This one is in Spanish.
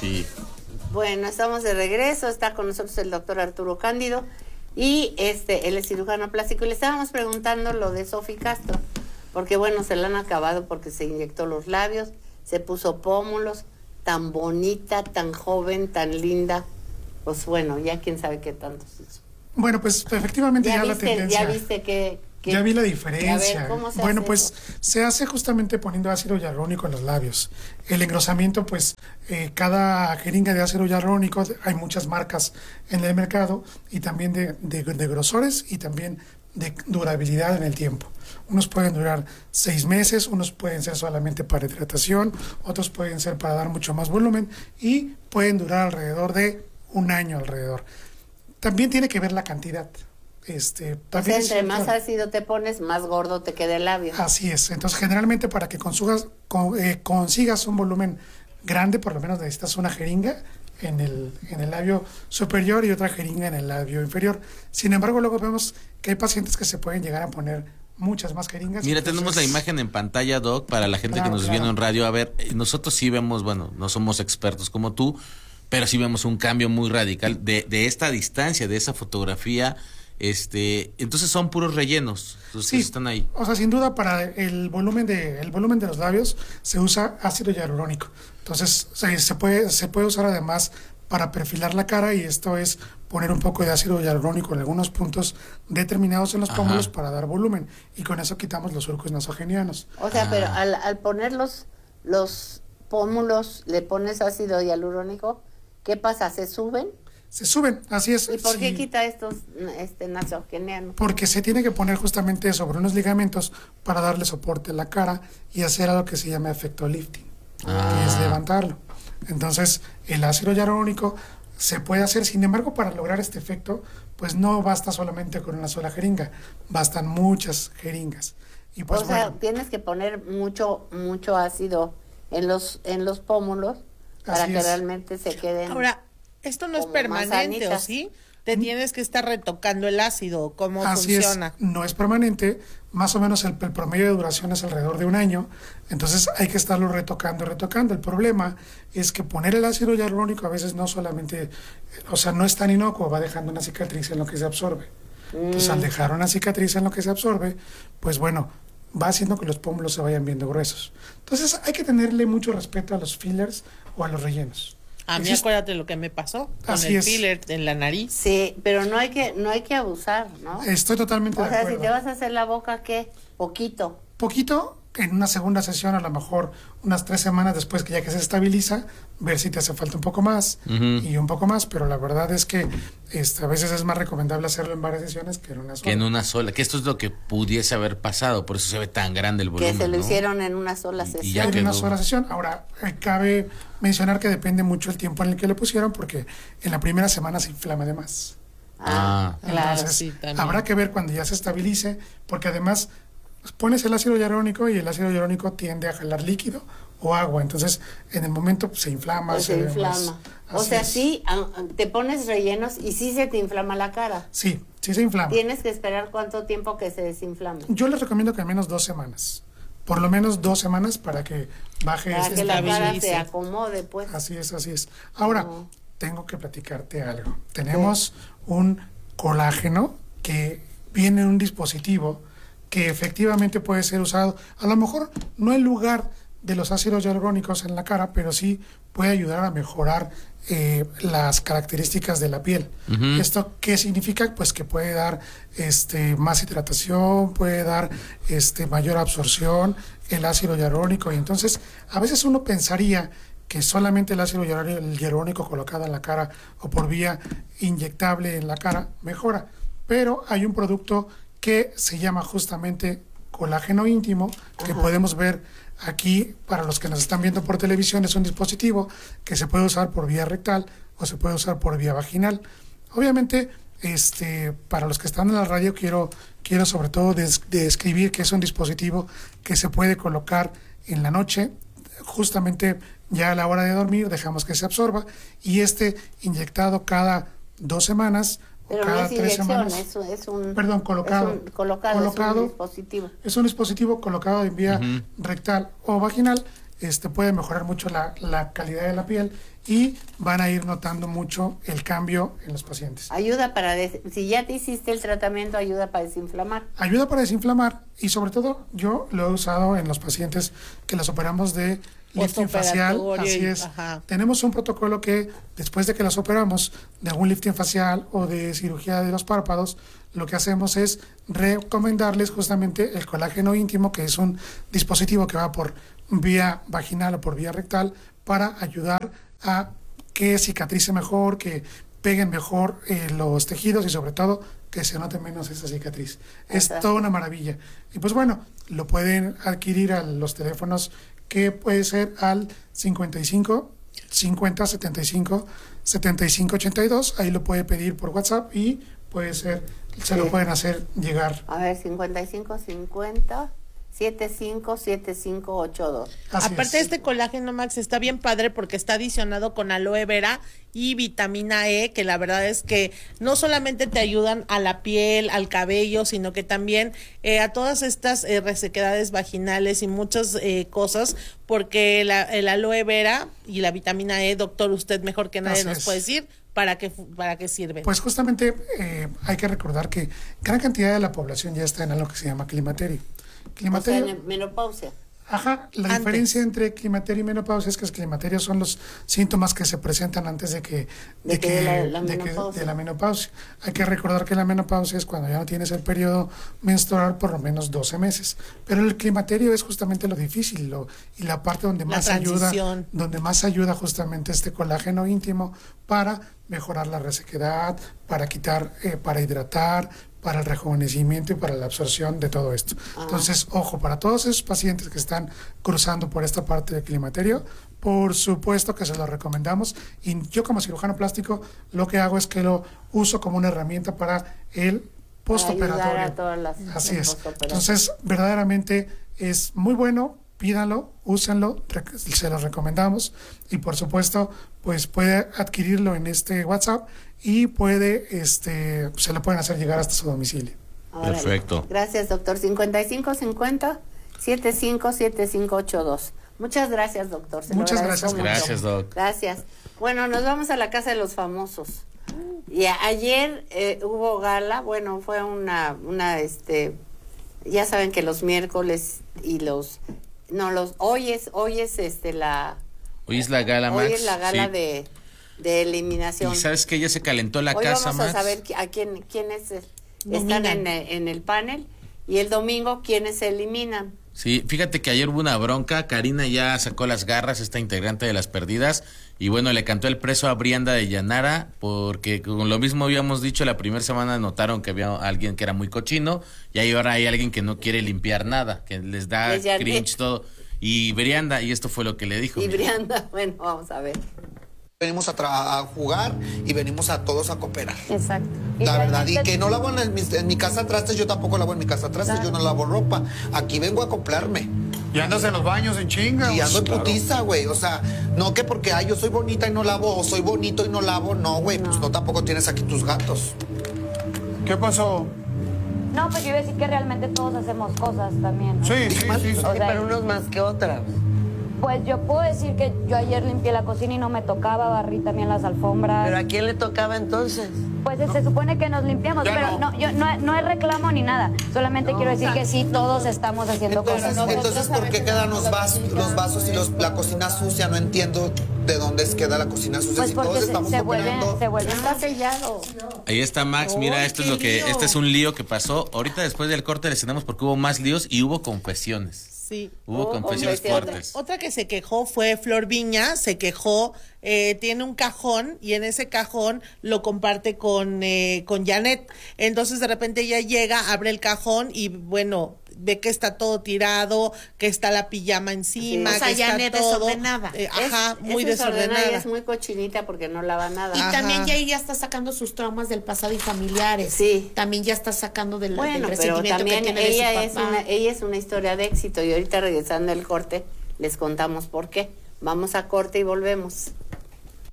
Sí. Bueno, estamos de regreso, está con nosotros el doctor Arturo Cándido y él es cirujano plástico y le estábamos preguntando lo de Sofi Castro, porque bueno, se la han acabado porque se inyectó los labios, se puso pómulos, tan bonita, tan joven, tan linda, pues bueno, ya quién sabe qué tanto se hizo. Bueno, pues efectivamente ya la tendencia. ¿Ya viste que ya vi la diferencia. A ver, ¿cómo se bueno, hace pues eso? se hace justamente poniendo ácido hialurónico en los labios. El engrosamiento, pues cada jeringa de ácido hialurónico, hay muchas marcas en el mercado y también de grosores y también de durabilidad en el tiempo. Unos pueden durar 6 meses, unos pueden ser solamente para hidratación, otros pueden ser para dar mucho más volumen y pueden durar alrededor de 1 año alrededor. También tiene que ver la cantidad. También entre más ácido te pones, más gordo te queda el labio. Así es. Entonces, generalmente para que consigas un volumen grande, por lo menos necesitas una jeringa en el labio superior y otra jeringa en el labio inferior. Sin embargo, luego vemos que hay pacientes que se pueden llegar a poner muchas más jeringas. Mira, tenemos la imagen en pantalla, Doc, para la gente que nos viene en radio. A ver, nosotros sí vemos, bueno, no somos expertos como tú, pero sí vemos un cambio muy radical de esta distancia, de esa fotografía. Entonces son puros rellenos, entonces sí, están ahí. O sea, sin duda para el volumen de los labios se usa ácido hialurónico. Entonces se puede usar además para perfilar la cara, y esto es poner un poco de ácido hialurónico en algunos puntos determinados en los pómulos para dar volumen, y con eso quitamos los surcos nasogenianos. O sea, pero al poner los pómulos, le pones ácido hialurónico, ¿qué pasa? ¿Se suben? Se suben, así es. ¿Y por qué quita estos nasogenianos? Porque se tiene que poner justamente sobre unos ligamentos para darle soporte a la cara y hacer algo que se llama efecto lifting, que es levantarlo. Entonces, el ácido hialurónico se puede hacer, sin embargo, para lograr este efecto, pues no basta solamente con una sola jeringa, bastan muchas jeringas. Y pues, o sea, tienes que poner mucho ácido en los pómulos para que realmente se queden. Ahora, esto no es permanente, ¿o sí? Te tienes que estar retocando el ácido, ¿cómo funciona? No es permanente, más o menos el promedio de duración es alrededor de 1 año, entonces hay que estarlo retocando. El problema es que poner el ácido hialurónico a veces no solamente, o sea, no es tan inocuo, va dejando una cicatriz en lo que se absorbe. Entonces, al dejar una cicatriz en lo que se absorbe, pues bueno, va haciendo que los pómulos se vayan viendo gruesos. Entonces, hay que tenerle mucho respeto a los fillers o a los rellenos. A mí acuérdate lo que me pasó con el filler en la nariz. Sí, pero no hay que abusar, ¿no? Estoy totalmente de acuerdo. O sea, si te vas a hacer la boca, ¿qué? Poquito, en una segunda sesión, a lo mejor unas 3 semanas después, que ya que se estabiliza, ver si te hace falta un poco más y un poco más, pero la verdad es que a veces es más recomendable hacerlo en varias sesiones que en una sola. Que esto es lo que pudiese haber pasado, por eso se ve tan grande el volumen. Que se lo hicieron en una sola sesión. En una sola sesión. Ahora, cabe mencionar que depende mucho el tiempo en el que le pusieron, porque en la primera semana se inflama de más. Claro. Entonces, sí, habrá que ver cuando ya se estabilice, porque además pones el ácido hialurónico y el ácido hialurónico tiende a jalar líquido o agua, entonces en el momento se inflama. Se inflama. O sea, sí, te pones rellenos y sí se te inflama la cara. Sí se inflama. ¿Tienes que esperar cuánto tiempo que se desinflame? Yo les recomiendo que al menos 2 semanas. Por lo menos 2 semanas para que baje. Para que la cara se acomode, pues. Así es. Ahora, tengo que platicarte algo. Tenemos un colágeno que viene en un dispositivo que efectivamente puede ser usado, a lo mejor no en lugar de los ácidos hialurónicos en la cara, pero sí puede ayudar a mejorar las características de la piel. ¿Esto qué significa? Pues que puede dar más hidratación, puede dar mayor absorción, el ácido hialurónico, y entonces a veces uno pensaría que solamente el ácido hialurónico colocado en la cara o por vía inyectable en la cara mejora, pero hay un producto que se llama justamente colágeno íntimo, que podemos ver aquí para los que nos están viendo por televisión. Es un dispositivo que se puede usar por vía rectal o se puede usar por vía vaginal. Obviamente, para los que están en la radio, quiero sobre todo describir que es un dispositivo que se puede colocar en la noche, justamente ya a la hora de dormir, dejamos que se absorba, y inyectado cada 2 semanas. Pero cada no es 3 inyección, semanas. es un... Perdón, colocado. Es un dispositivo. Es un dispositivo colocado en vía rectal o vaginal, puede mejorar mucho la calidad de la piel y van a ir notando mucho el cambio en los pacientes. Ayuda si ya te hiciste el tratamiento, ayuda para desinflamar. Ayuda para desinflamar y sobre todo yo lo he usado en los pacientes que los operamos de lifting facial. Así es. Ajá. Tenemos un protocolo que después de que los operamos de algún lifting facial o de cirugía de los párpados, lo que hacemos es recomendarles justamente el colágeno íntimo, que es un dispositivo que va por vía vaginal o por vía rectal para ayudar a que cicatrice mejor, que peguen mejor los tejidos y sobre todo que se note menos esa cicatriz. Es toda una maravilla. Y pues bueno, lo pueden adquirir a los teléfonos que puede ser al 55 50 75 75 82. Ahí lo puede pedir por WhatsApp y puede ser, se lo pueden hacer llegar. A ver, 55 50 757582. Aparte, este colágeno, Max, está bien padre porque está adicionado con aloe vera y vitamina E, que la verdad es que no solamente te ayudan a la piel, al cabello, sino que también a todas estas resequedades vaginales y muchas cosas, porque el aloe vera y la vitamina E, doctor, usted mejor que nadie nos puede decir para qué sirve. Pues justamente hay que recordar que gran cantidad de la población ya está en algo que se llama climaterio. Climaterio. O sea, menopausia. Ajá, la diferencia entre climaterio y menopausia es que el climaterio son los síntomas que se presentan antes de la menopausia. Hay que recordar que la menopausia es cuando ya no tienes el periodo menstrual por lo menos 12 meses. Pero el climaterio es justamente lo difícil y la parte donde más ayuda justamente este colágeno íntimo para mejorar la resequedad, para quitar, para hidratar, para el rejuvenecimiento y para la absorción de todo esto. Entonces, ojo, para todos esos pacientes que están cruzando por esta parte del climaterio, por supuesto que se lo recomendamos. Y yo como cirujano plástico lo que hago es que lo uso como una herramienta para el postoperatorio. Así es. Entonces, verdaderamente es muy bueno. Pídanlo, úsenlo, se los recomendamos y por supuesto pues puede adquirirlo en este WhatsApp y puede se lo pueden hacer llegar hasta su domicilio. Perfecto. Gracias, doctor. 5550 757582. Muchas gracias, doctor. Muchas gracias. Gracias, doc. Gracias. Bueno, nos vamos a la casa de los famosos. Y ayer hubo gala, bueno, fue una ya saben que los miércoles y hoy es la gala, Max. Hoy es la gala de eliminación. Y sabes que ya se calentó la hoy casa, vamos a Max. saber a quiénes están en el panel y el domingo quiénes se eliminan. Sí, fíjate que ayer hubo una bronca. Karina ya sacó las garras, esta integrante de Las Perdidas, y bueno, le cantó el preso a Brianda de Llanara, porque con lo mismo habíamos dicho, la primera semana notaron que había alguien que era muy cochino, y ahora hay alguien que no quiere limpiar nada, que les da cringe todo. Y Brianda, y esto fue lo que le dijo. Y Brianda, bueno, vamos a ver. Venimos a jugar y venimos a todos a cooperar. Exacto. La verdad, y que no lavo en mi casa trastes, yo tampoco lavo en mi casa trastes, yo no lavo ropa. Aquí vengo a acoplarme. Y andas en los baños en chinga. Y ando en putiza, güey. O sea, no que porque yo soy bonita y no lavo, o soy bonito y no lavo. No, güey, pues no tampoco tienes aquí tus gatos. ¿Qué pasó? No, pues yo iba a decir que realmente todos hacemos cosas también, ¿no? Sí. O sea, pero unos más que otras. Pues yo puedo decir que yo ayer limpié la cocina y no me tocaba, barrí también las alfombras. ¿Pero a quién le tocaba entonces? Pues se supone que nos limpiamos, pero no es reclamo ni nada. Solamente quiero decir que sí, todos estamos haciendo cosas. Entonces, ¿por qué quedan los vasos y la cocina sucia? No entiendo de dónde queda la cocina sucia. Pues si porque todos estamos se vuelve Está sellado. Ahí está Max, mira, esto es lo que, este es un lío que pasó. Ahorita después del corte les tenemos porque hubo más líos y hubo confesiones. Sí. Hubo confesiones fuertes. Otra que se quejó fue Flor Viña, se quejó, tiene un cajón y en ese cajón lo comparte con Janet. Entonces de repente ella llega, abre el cajón y bueno, ve que está todo tirado, que está la pijama encima, sí. O sea, que Janet está todo desordenada. Muy desordenada. Es muy cochinita porque no lava nada. Y también ya ella está sacando sus traumas del pasado y familiares. Sí. También ya está sacando del pero resentimiento también que tiene ella de su papá. ella es una historia de éxito y ahorita regresando el corte les contamos por qué. Vamos a corte y volvemos.